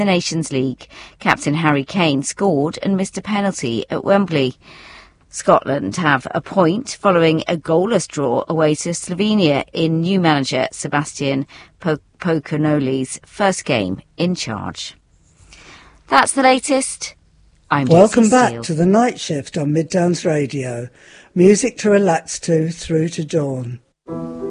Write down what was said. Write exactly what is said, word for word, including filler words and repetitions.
the Nations League. Captain Harry Kane scored and missed a penalty at Wembley. Scotland have a point following a goalless draw away to Slovenia in new manager Sebastian Pocognoli's first game in charge. That's the latest. I'm Welcome Daisy back Steele. to the Night Shift on Midlands Radio. Music to relax to through to dawn.